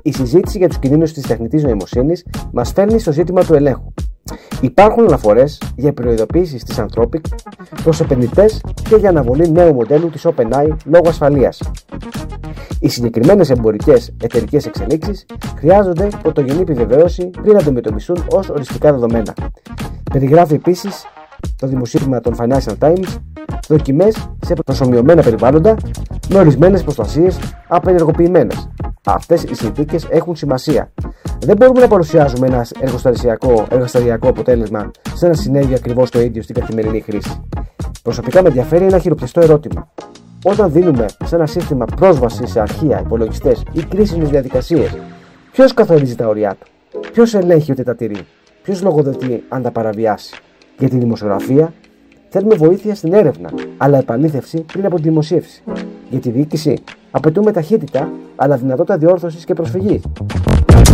η συζήτηση για τους κινδύνους της τεχνητής νοημοσύνης μας φέρνει στο ζήτημα του ελέγχου. Υπάρχουν αναφορές για προειδοποίησεις της Anthropic προς επενδυτές και για αναβολή νέου μοντέλου της OpenAI λόγω ασφαλείας. Οι συγκεκριμένες εμπορικές εταιρικές εξελίξεις χρειάζονται πρωτογενή επιβεβαίωση πριν αντιμετωπιστούν ως οριστικά δεδομένα. Περιγράφει επίσης το δημοσίευμα των Financial Times δοκιμές σε προσομοιωμένα περιβάλλοντα με ορισμένες προστασίες απενεργοποιημένες. Αυτές οι συνθήκες έχουν σημασία. Δεν μπορούμε να παρουσιάζουμε ένα εργαστηριακό αποτέλεσμα σαν να συνέβη ακριβώς το ίδιο στην καθημερινή χρήση. Προσωπικά με ενδιαφέρει ένα χειροπιαστό ερώτημα. Όταν δίνουμε σε ένα σύστημα πρόσβαση σε αρχεία, υπολογιστές ή κρίσιμες διαδικασίες, ποιος καθορίζει τα όρια του, ποιος ελέγχει ότι τα τηρεί, ποιος λογοδοτεί αν τα παραβιάσει. Για τη δημοσιογραφία θέλουμε βοήθεια στην έρευνα, αλλά επαλήθευση πριν από τη δημοσίευση. Για τη διοίκηση απαιτούμε ταχύτητα, αλλά δυνατότητα διόρθωσης και προσφυγής.